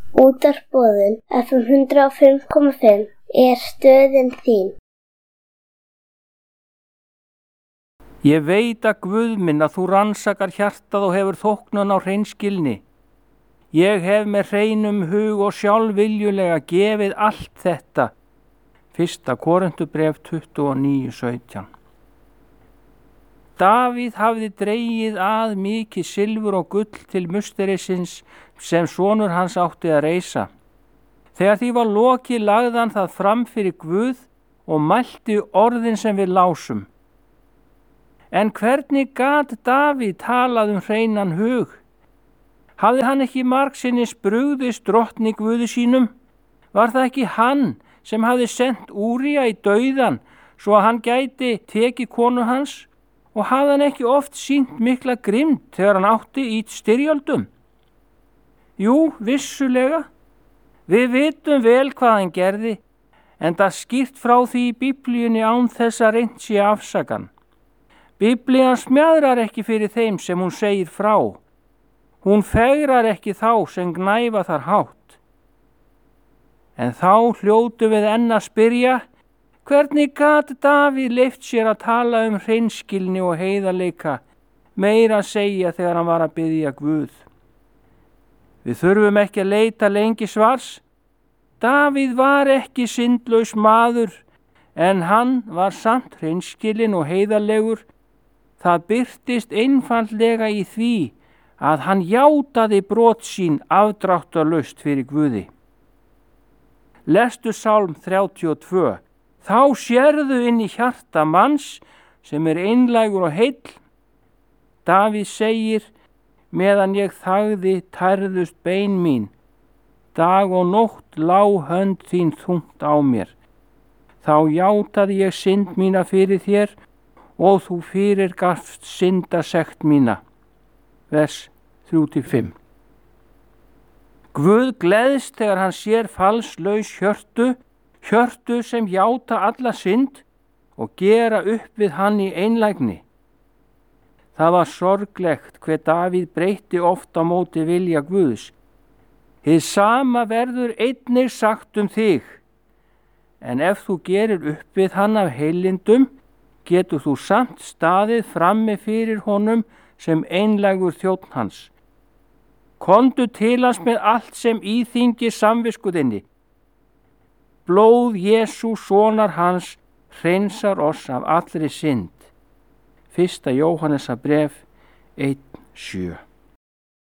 Útvarpsboðun FM 105,5 er stöðin þín. Ég veit að Guð minn að þú rannsakar hjartað og hefur þóknun á hreinskilni. Ég hef með hreinum hug og sjálfviljulega gefið allt þetta. 1. Korinthubréf 29:17. Davíð hafði dregið að mikið silfur og gull til musterisins sem sonur hans átti að reisa. Þegar því var lokið lagði hann það fram fyrir Guð og mælti orðin sem við lásum. En hvernig gat Davíð talað hreinan hug? Hafði hann ekki margsinnis brugðist drottni Guði sínum? Var það ekki hann sem hafði sent Úría í dauðan svo að hann gæti tekið konu hans? Og hafði hann ekki oft sýnt mikla grimmd þegar hann átti í styrjöldum? Jú, vissulega. Við vitum vel hvað hann gerði, en það skýrt frá því í Biblíunni án þess að reynt sé afsakan. Biblían smjaðrar ekki fyrir þeim sem hún segir frá. Hún fegrar ekki þá sem gnæfa þar hátt. En þá hljótum við enn að spyrja, hvernig gat Davíð leyft sér að tala hreinskilni og heiðarleika, meira að segja þegar hann var að biðja Guð? Við þurfum ekki að leita lengi svars. Davíð var ekki syndlaus maður, en hann var samt hreinskilinn og heiðarlegur. Það birtist einfaldlega í því að hann játaði brot sín afdráttarlaust fyrir Guði. Lestu Sálm 32. Þá sérðu inn í hjarta manns sem er einlægur og heill. Davíð segir, meðan ég þagði tærðust bein mín. Dag og nótt lá hönd þín þungt á mér. Þá játaði ég synd mína fyrir þér og þú fyrirgafst syndasekt mína. Vers 3-5. Guð gleðst þegar hann sér falslaus hjörtu sem játa alla synd og gera upp við hann í einlægni. Það var sorglegt hve Davíð breytti oft á móti vilja Guðs. Hið sama verður einnig sagt þig, en ef þú gerir upp við hann af heilindum, getur þú samt staðið frammi fyrir honum sem einlægur þjónn hans. Komdu til hans með allt sem íþyngir samvisku þinni. Blóð Jesú sonar hans hreinsar oss af allri synd. 1. Jóhannesarbréf 1:7.